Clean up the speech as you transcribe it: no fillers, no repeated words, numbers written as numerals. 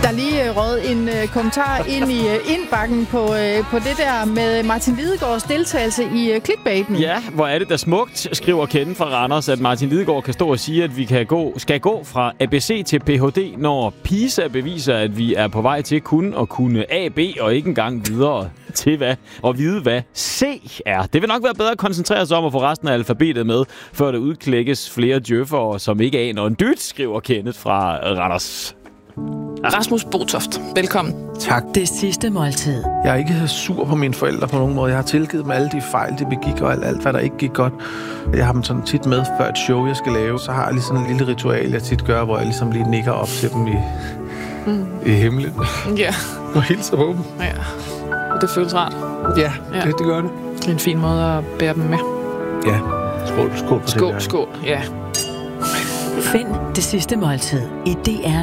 Der er lige røget en kommentar ind i indbakken på det der med Martin Lidegaards deltagelse i clickbaiten. Ja, hvor er det da smukt, skriver Kende fra Randers, at Martin Lidegaard kan stå og sige, at vi skal gå fra ABC til Ph.D., når PISA beviser, at vi er på vej til kun at kunne A, B og ikke engang videre til hvad, og vide, hvad C er. Det vil nok være bedre at koncentrere sig om at få resten af alfabetet med, før der udklækkes flere djøffere, som ikke aner en dyt, skriver Kenneth fra Randers. Rasmus Botoft, velkommen. Tak. Det sidste måltid. Jeg er ikke sur på mine forældre på nogen måde. Jeg har tilgivet dem alle de fejl, de begik, og alt hvad der ikke gik godt. Jeg har dem sådan tit med før et show, jeg skal lave. Så har jeg lige sådan en lille ritual, jeg tit gør, hvor jeg ligesom lige nikker op til dem i himlen. Ja. Og hilser på dem. Ja. Og det føles rart. Ja, det gør det. Det er en fin måde at bære dem med. Ja. Skål på det. Skål, ja. Find det sidste måltid i DR